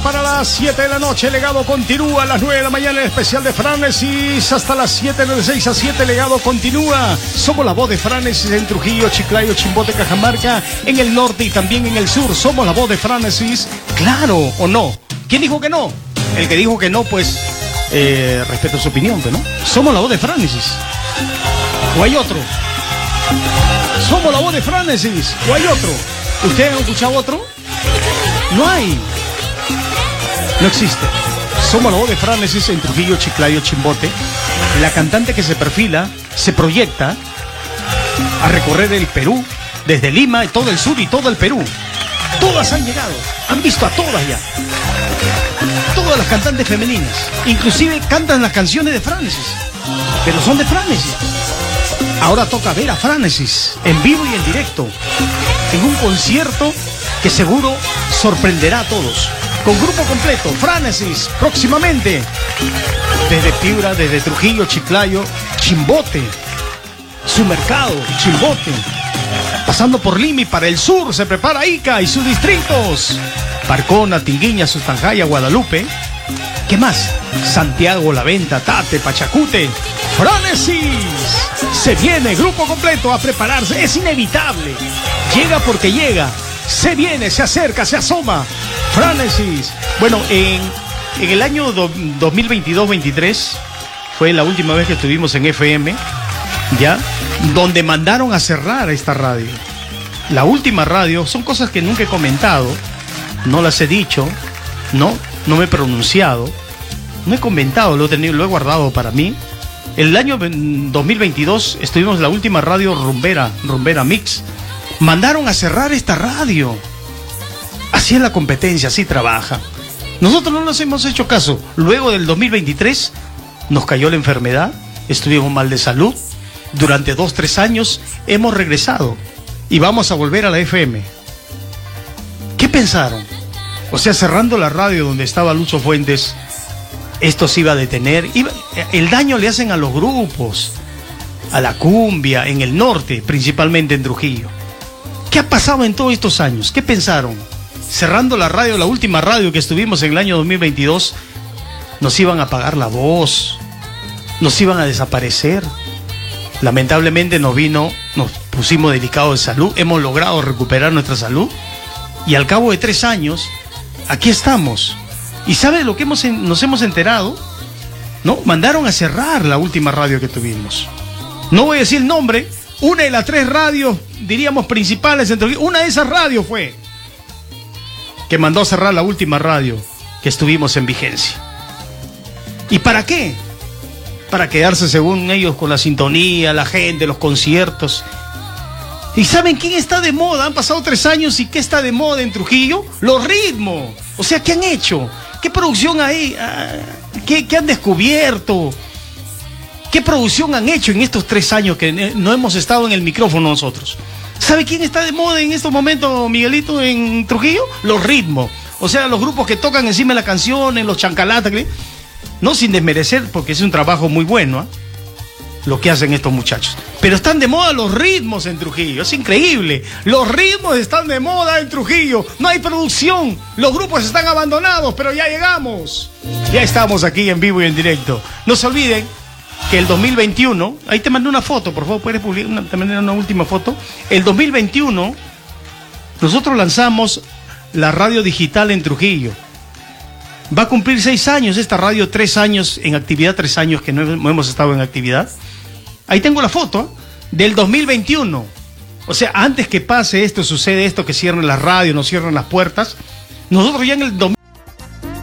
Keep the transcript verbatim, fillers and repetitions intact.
para las siete de la noche. Legado continúa a las nueve de la mañana. El especial de Franesis hasta las siete, de seis a siete. Legado continúa. Somos la voz de Franesis en Trujillo, Chiclayo, Chimbote, Cajamarca, en el norte y también en el sur. Somos la voz de Franesis. ¿Claro o no? ¿Quién dijo que no? El que dijo que no, pues eh, respeto su opinión, ¿no? Somos la voz de Franesis. ¿O hay otro? Somos la voz de Franesis. ¿O hay otro? ¿Ustedes han escuchado otro? No hay. No existe. Somos la voz de Franesis en Trujillo, Chiclayo, Chimbote. La cantante que se perfila, se proyecta a recorrer el Perú, desde Lima, todo el sur y todo el Perú. Todas han llegado. Han visto a todas ya. Todas las cantantes femeninas. Inclusive cantan las canciones de Franesis. Pero son de Franesis. Ahora toca ver a Franesis en vivo y en directo, en un concierto que seguro sorprenderá a todos. Con grupo completo, Franesis, próximamente. Desde Piura, desde Trujillo, Chiclayo, Chimbote, su mercado, Chimbote. Pasando por Lima y para el sur, se prepara Ica y sus distritos. Parcona, Tinguiña, Sustanjaya, Guadalupe. ¿Qué más? Santiago, La Venta, Tate, Pachacute. Franesis. Se viene grupo completo a prepararse. Es inevitable. Llega porque llega. Se viene, se acerca, se asoma. Franesis. Bueno, en, en el año do, dos mil veintidós veintitrés fue la última vez que estuvimos en F M, ¿ya? Donde mandaron a cerrar esta radio. La última radio, son cosas que nunca he comentado, no las he dicho, no, no me he pronunciado, no he comentado, lo he tenido, lo he guardado para mí. El año dos mil veintidós estuvimos en la última radio rumbera, rumbera mix. Mandaron a cerrar esta radio. Así es la competencia, así trabaja. Nosotros no nos hemos hecho caso. Luego del dos mil veintitrés nos cayó la enfermedad, estuvimos mal de salud. Durante dos, tres años hemos regresado y vamos a volver a la F M. ¿Qué pensaron? O sea, cerrando la radio donde estaba Lucho Fuentes, esto se iba a detener. Iba, el daño le hacen a los grupos, a la cumbia, en el norte, principalmente en Trujillo. ¿Qué ha pasado en todos estos años? ¿Qué pensaron? Cerrando la radio, la última radio que estuvimos en el año dos mil veintidós, nos iban a apagar la voz, nos iban a desaparecer. Lamentablemente nos vino, nos pusimos delicados de salud, hemos logrado recuperar nuestra salud y al cabo de tres años, aquí estamos. ¿Y sabe lo que hemos, nos hemos enterado? ¿No? Mandaron a cerrar la última radio que tuvimos. No voy a decir el nombre, una de las tres radios, diríamos principales, entre, una de esas radios fue que mandó a cerrar la última radio que estuvimos en vigencia. ¿Y para qué? Para quedarse, según ellos, con la sintonía, la gente, los conciertos. ¿Y saben quién está de moda? Han pasado tres años y ¿qué está de moda en Trujillo? Los ritmos. O sea, ¿qué han hecho? ¿Qué producción hay? ¿Qué, qué han descubierto? ¿Qué producción han hecho en estos tres años que no hemos estado en el micrófono nosotros? ¿Sabe quién está de moda en estos momentos, Miguelito, en Trujillo? Los ritmos. O sea, los grupos que tocan encima de las canciones, los chancalatas. No sin desmerecer, porque es un trabajo muy bueno, ¿eh? Lo que hacen estos muchachos. Pero están de moda los ritmos en Trujillo. Es increíble. Los ritmos están de moda en Trujillo. No hay producción. Los grupos están abandonados, pero ya llegamos. Ya estamos aquí en vivo y en directo. No se olviden que el dos mil veintiuno, ahí te mandé una foto, por favor, puedes publicar una, te mandé una última foto. El dos mil veintiuno, nosotros lanzamos la radio digital en Trujillo. Va a cumplir seis años esta radio, tres años en actividad, tres años que no hemos estado en actividad. Ahí tengo la foto, ¿eh? Del dos mil veintiuno. O sea, antes que pase esto, sucede esto, que cierran las radios, nos cierran las puertas. Nosotros ya en el dos mil